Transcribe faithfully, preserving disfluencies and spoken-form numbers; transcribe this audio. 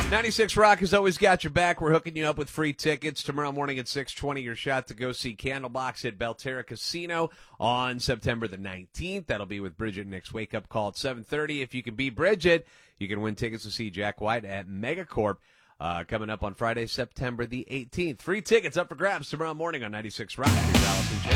ninety-six Rock has always got your back. We're hooking you up with free tickets. Tomorrow morning at six twenty, your shot to go see Candlebox at Belterra Casino on September the nineteenth. That'll be with Bridget and Nick's Wake Up Call at seven thirty. If you can beat Bridget, you can win tickets to see Jack White at Megacorp uh, coming up on Friday, September the eighteenth. Free tickets up for grabs tomorrow morning on ninety-six Rock. Here's Allison J.